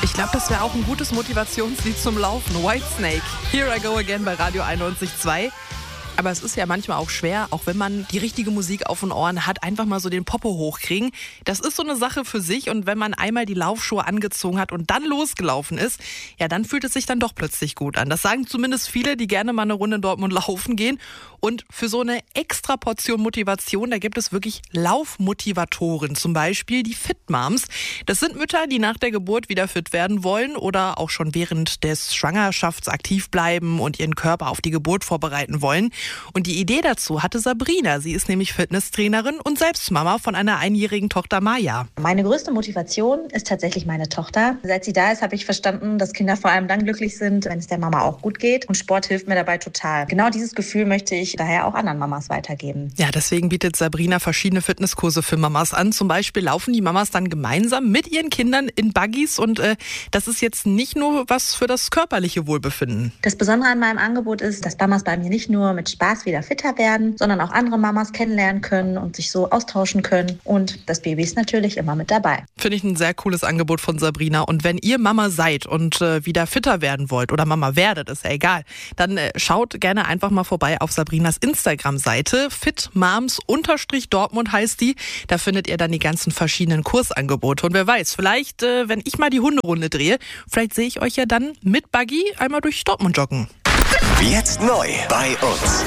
Ich glaube, das wäre auch ein gutes Motivationslied zum Laufen. Whitesnake, Here I Go Again bei Radio 91.2. Aber es ist ja manchmal auch schwer, auch wenn man die richtige Musik auf den Ohren hat, einfach mal so den Popo hochkriegen. Das ist so eine Sache für sich und wenn man einmal die Laufschuhe angezogen hat und dann losgelaufen ist, ja, dann fühlt es sich dann doch plötzlich gut an. Das sagen zumindest viele, die gerne mal eine Runde in Dortmund laufen gehen. Und für so eine extra Portion Motivation, da gibt es wirklich Laufmotivatoren, zum Beispiel die Fit Moms. Das sind Mütter, die nach der Geburt wieder fit werden wollen oder auch schon während des Schwangerschafts aktiv bleiben und ihren Körper auf die Geburt vorbereiten wollen. Und die Idee dazu hatte Sabrina. Sie ist nämlich Fitnesstrainerin und selbst Mama von einer einjährigen Tochter Maya. Meine größte Motivation ist tatsächlich meine Tochter. Seit sie da ist, habe ich verstanden, dass Kinder vor allem dann glücklich sind, wenn es der Mama auch gut geht. Und Sport hilft mir dabei total. Genau dieses Gefühl möchte ich daher auch anderen Mamas weitergeben. Ja, deswegen bietet Sabrina verschiedene Fitnesskurse für Mamas an. Zum Beispiel laufen die Mamas dann gemeinsam mit ihren Kindern in Buggies. Und das ist jetzt nicht nur was für das körperliche Wohlbefinden. Das Besondere an meinem Angebot ist, dass Mamas bei mir nicht nur mit Spaß wieder fitter werden, sondern auch andere Mamas kennenlernen können und sich so austauschen können. Und das Baby ist natürlich immer mit dabei. Finde ich ein sehr cooles Angebot von Sabrina. Und wenn ihr Mama seid und wieder fitter werden wollt oder Mama werdet, ist ja egal, dann schaut gerne einfach mal vorbei auf Sabrinas Instagram-Seite. fitmoms_Dortmund heißt die. Da findet ihr dann die ganzen verschiedenen Kursangebote. Und wer weiß, vielleicht, wenn ich mal die Hunderunde drehe, vielleicht sehe ich euch ja dann mit Buggy einmal durch Dortmund joggen. Jetzt neu bei uns.